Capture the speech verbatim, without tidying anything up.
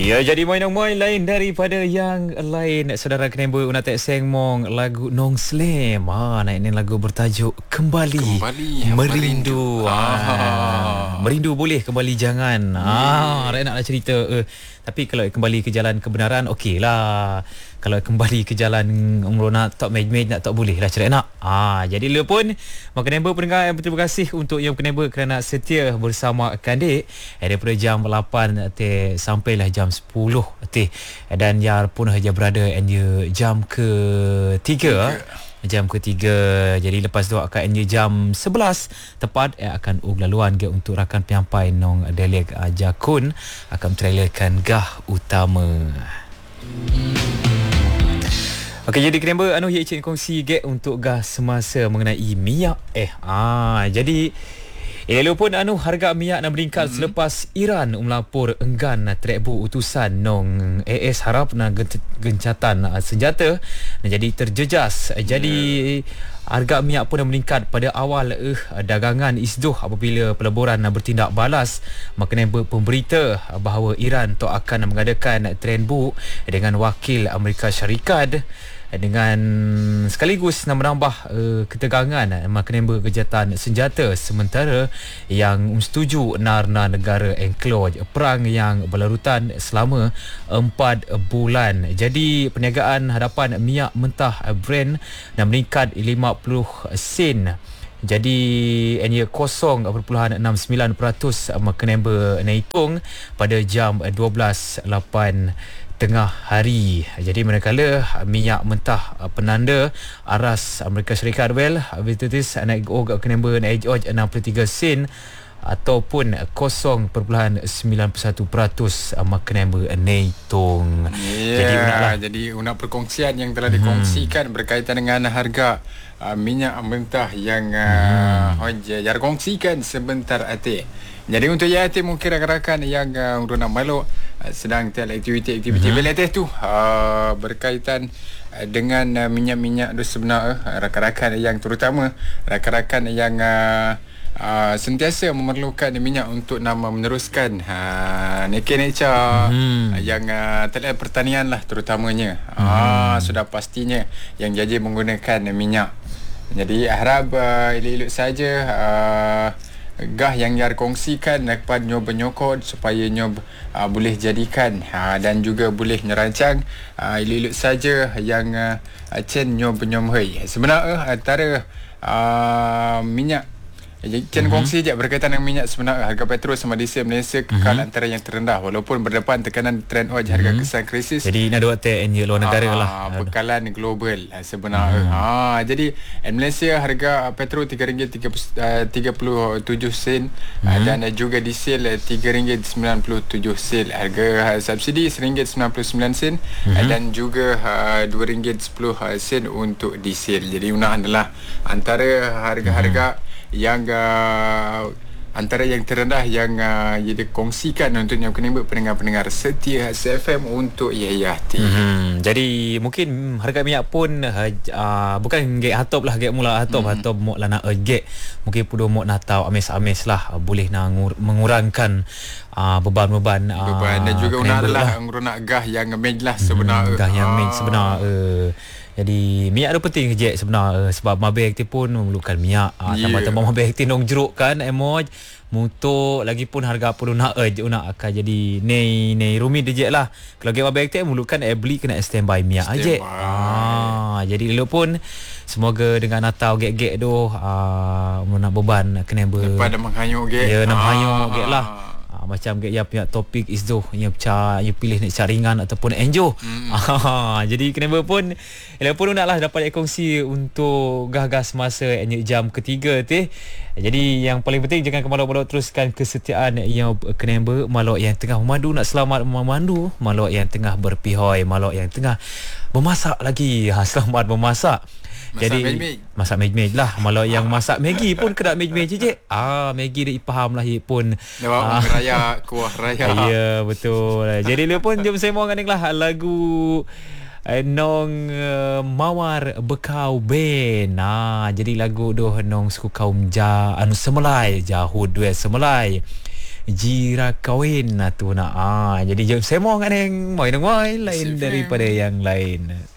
Ya, jadi main-main lain daripada yang lain. Saudara Keneba Una Tek Seng Mong lagu Nong Slam. Ha, naik ni lagu bertajuk Kembali, Kembali Merindu. Merindu. Ha, merindu boleh, kembali jangan. Ha, Rai naklah cerita. Uh, tapi kalau kembali ke jalan kebenaran, okey lah. Kalau kembali ke jalan umroh nak tak mej-mej nak tak boleh lah cerai nak. Ah, jadi le pun Keneba pendengar, berterima kasih untuk yang Keneba kerana setia bersama Kandik eh, daripada jam lapan teh sampailah jam sepuluh teh, dan yang pun saja berada enya jam ketiga. Jam ketiga. Jadi lepas tu akan enya jam sebelas tepat eh, akan ug laluan ke untuk rakan penyampai nong Deliak uh, Jakun akan trailerkan gah utama. Okey, jadi Keneba anu ye cik kongsi gek untuk gas semasa mengenai minyak eh ah jadi Elo pun anu harga minyak nak meningkat mm-hmm. selepas Iran melapor enggan terebu utusan nong A S harap na gencatan senjata nah, jadi terjejas. Jadi yeah. harga minyak pun meningkat pada awal eh, dagangan isdoh apabila pelaburan bertindak balas. Maknanya pemberita bahawa Iran tu akan mengadakan terenbu dengan wakil Amerika Syarikat dengan sekaligus nak menambah uh, ketegangan maknanya kejahatan senjata sementara yang setuju narna negara enclosed perang yang berlarutan selama empat bulan. Jadi perniagaan hadapan minyak mentah Brent nak meningkat lima puluh sen. Jadi enya kosong perpuluhan enam sembilan peratus Keneba naikung pada jam dua belas lapan tengah hari. Jadi manakala minyak mentah penanda aras Amerika Syarikat well Vitatis naik og Keneba naik og enam puluh tiga sen ataupun kosong perpuluhan sembilan puluh satu peratus Keneba naitung. Yeah, jadi unaklah jadi unak perkongsian yang telah dikongsikan hmm. berkaitan dengan harga uh, minyak mentah yang uh, hmm. yang dikongsikan sebentar hati. Jadi untuk ya hati mungkin rakan-rakan yang uh, nak malu uh, sedang tiada aktiviti-aktiviti hmm. belajar tu uh, berkaitan uh, dengan uh, minyak-minyak tu sebenar uh, rakan-rakan yang terutama rakan-rakan yang uh, Uh, sentiasa memerlukan minyak untuk nama meneruskan uh, Nike Nature hmm. uh, yang uh, telah pertanian lah terutamanya hmm. uh, sudah pastinya yang jadi menggunakan minyak. Jadi harap uh, elok-elok saja uh, gah yang jar kongsikan kepada nyob penyokot supaya nyob uh, boleh jadikan uh, dan juga boleh merancang uh, elok-elok saja yang uh, chen nyob penyomhoi. Sebenarnya antara uh, minyak jadi kan mm-hmm. kongsi je berkaitan dengan minyak sebenarnya harga petrol sama diesel Malaysia kekal mm-hmm. antara yang terendah walaupun berdepan tekanan trend oil harga mm-hmm. kesan krisis. Jadi nak dua teh enje luar negara aa, lah. Bekalan global sebenarnya. Mm-hmm. Ha jadi in Malaysia harga petrol tiga ringgit tiga puluh tujuh sen mm-hmm. dan juga diesel tiga ringgit sembilan puluh tujuh sen. Harga subsidi satu ringgit sembilan puluh sembilan sen mm-hmm. dan juga dua ringgit sepuluh sen untuk diesel. Jadi una adalah antara harga-harga mm-hmm. yang uh, antara yang terendah yang uh, dikongsikan untuk yang Keneba pendengar-pendengar setia H F M untuk Yaya Hati. Hmm, jadi mungkin harga minyak pun uh, uh, bukan gek hatop lah gek mula hatop hmm. hatop mok lah nak uh, gek mungkin pudo mok nak tahu amis-amis lah uh, boleh nak ngur- mengurangkan uh, beban-beban uh, beban dan juga una adalah nak gah yang mej lah sebenarnya. Hmm, gah yang mej sebenar uh, jadi minyak tu penting je sebenarnya uh, sebab mabek aktif pun memerlukan minyak uh, yeah. tambah-tambah mabek aktif nong jeruk kan emoj mutuk lagi pun harga apa nak je nak akan jadi nei nei rumit je lah kalau game mabek aktif memerlukan eh, beli kena standby minyak aja ah jadi elok pun semoga dengan Natal gek-gek tu uh, nak beban kena ber lepas dah menghanyuk gek ya nak menghanyuk gek lah. Ha, macam ya pihak topik is tu yang pecah you pilih nak caringan ataupun enjoy. Hmm. Ha, jadi Keneba pun elok pun naklah dapat kongsi untuk gas-gas masa jam ketiga teh. Jadi yang paling penting jangan kemalok-malok teruskan kesetiaan yang Keneba malok yang tengah memandu nak selamat memandu, malok yang tengah berpihoi, malok yang tengah memasak lagi. Ha, selamat memasak. Masak jadi mej-mej. Masak mej-mej lah. Malah yang masak Maggi pun kena mej-mej je. Ah, Maggi dia faham lah pun. Lewat ah. raya, kuah raya. Ya, betul. Jadi dia pun jom saya mau ngandeng lah lagu uh, nong uh, Mawar Bekau Ben. Ah, jadi lagu doh nong suku kaum ja anu Semelai, Jahud dua Semelai. jira kawin na tu na. Ah, jadi jom semo kan yang moi nang moi lain Si daripada Fem. yang lain.